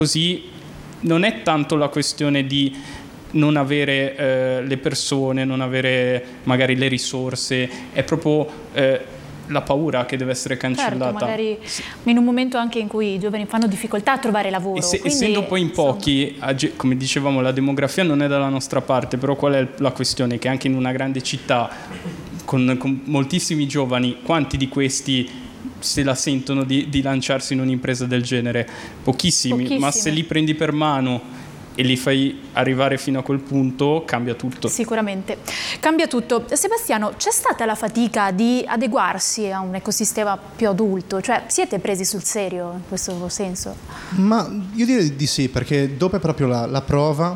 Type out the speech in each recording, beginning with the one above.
così non è tanto la questione di non avere le persone, non avere magari le risorse, è proprio la paura che deve essere cancellata. Certo, magari in un momento anche in cui i giovani fanno difficoltà a trovare lavoro. Essendo poi in pochi, come dicevamo, la demografia non è dalla nostra parte, però qual è la questione? Che anche in una grande città con moltissimi giovani, quanti di questi se la sentono di lanciarsi in un'impresa del genere? Pochissimi, ma se li prendi per mano e li fai arrivare fino a quel punto, cambia tutto. Sicuramente, cambia tutto. Sebastiano, c'è stata la fatica di adeguarsi a un ecosistema più adulto? Cioè, siete presi sul serio in questo senso? Ma io direi di sì, perché dopo è proprio la prova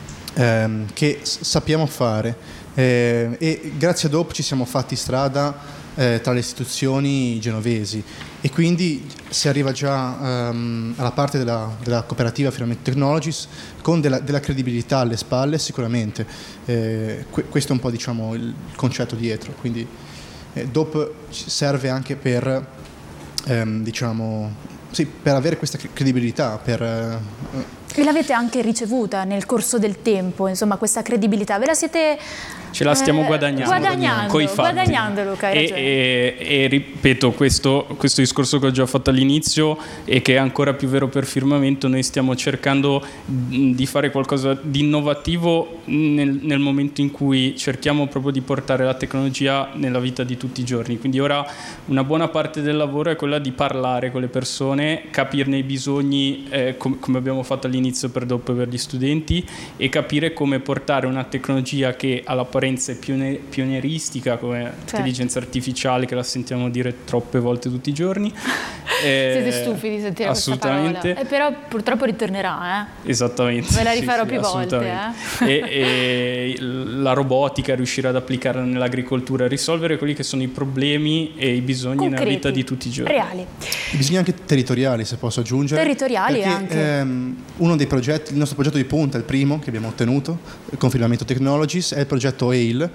che sappiamo fare, e grazie a DOP ci siamo fatti strada tra le istituzioni genovesi, e quindi si arriva già alla parte della cooperativa Firmament Technologies con della credibilità alle spalle sicuramente. Questo è un po', diciamo, il concetto dietro, quindi DOP serve anche per diciamo, sì, per avere questa credibilità, E l'avete anche ricevuta nel corso del tempo, insomma, questa credibilità, ve la siete... Ce la stiamo guadagnando coi fatti. Guadagnando, Luca, hai ragione. E ripeto, questo discorso che ho già fatto all'inizio e che è ancora più vero per Firmamento, noi stiamo cercando di fare qualcosa di innovativo nel momento in cui cerchiamo proprio di portare la tecnologia nella vita di tutti i giorni. Quindi ora una buona parte del lavoro è quella di parlare con le persone, capirne i bisogni, come abbiamo fatto all'inizio per DOP per gli studenti, e capire come portare una tecnologia che all'apparenza è pionieristica, come intelligenza artificiale, che la sentiamo dire troppe volte tutti i giorni. Siete stufi di sentire questa parola. Però purtroppo ritornerà. Esattamente. Ve la rifarò più volte. E la robotica, riuscire ad applicarla nell'agricoltura, risolvere quelli che sono i problemi e i bisogni concreti, nella vita di tutti i giorni. Reali. I bisogni anche territoriali, se posso aggiungere. Territoriali perché, anche. Uno dei progetti, il nostro progetto di punta, il primo che abbiamo ottenuto con Firmament Technologies, è il progetto AIL.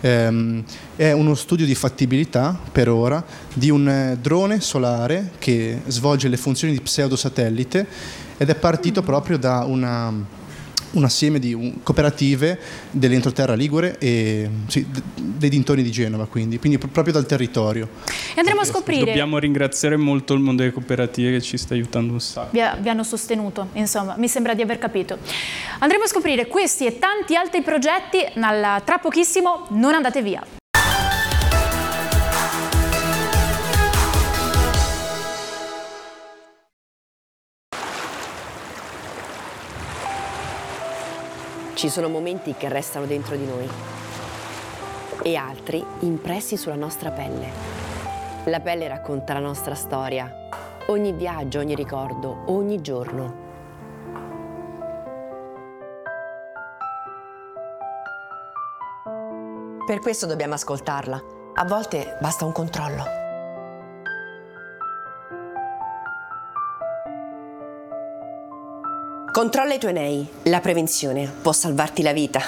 È uno studio di fattibilità per ora di un drone solare che svolge le funzioni di pseudosatellite, ed è partito proprio da un assieme di cooperative dell'entroterra ligure e dei dintorni di Genova, quindi proprio dal territorio. E andremo a scoprire. Dobbiamo ringraziare molto il mondo delle cooperative che ci sta aiutando un sacco. Vi hanno sostenuto, insomma, mi sembra di aver capito. Andremo a scoprire questi e tanti altri progetti tra pochissimo, non andate via. Ci sono momenti che restano dentro di noi e altri impressi sulla nostra pelle. La pelle racconta la nostra storia, ogni viaggio, ogni ricordo, ogni giorno. Per questo dobbiamo ascoltarla. A volte basta un controllo. Controlla i tuoi nei. La prevenzione può salvarti la vita.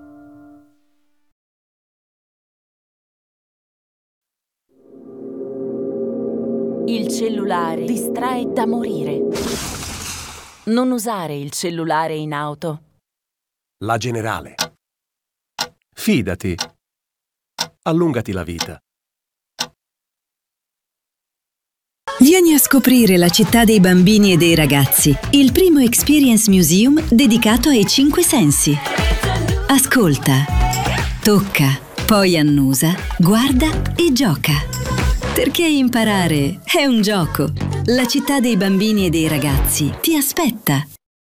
Il cellulare distrae da morire. Non usare il cellulare in auto. La Generale. Fidati. Allungati la vita. Vieni a scoprire la città dei bambini e dei ragazzi, il primo Experience Museum dedicato ai 5 sensi. Ascolta, tocca, poi annusa, guarda e gioca. Perché imparare è un gioco. La città dei bambini e dei ragazzi ti aspetta.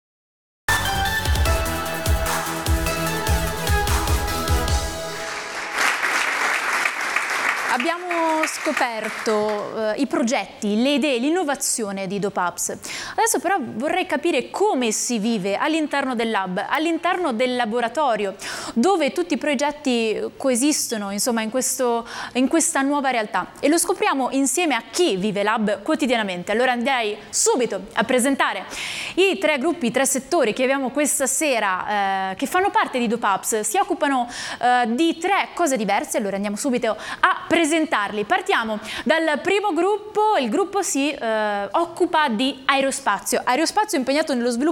Abbiamo scoperto i progetti, le idee, l'innovazione di DOPAPS. Adesso però vorrei capire come si vive all'interno del lab, all'interno del laboratorio, dove tutti i progetti coesistono, insomma, in questa nuova realtà. E lo scopriamo insieme a chi vive lab quotidianamente. Allora andrei subito a presentare i 3 gruppi, i 3 settori che abbiamo questa sera, che fanno parte di DOPAPS, si occupano di 3 cose diverse. Allora andiamo subito a presentarli. Partiamo dal primo gruppo. Il gruppo si occupa di aerospazio impegnato nello sviluppo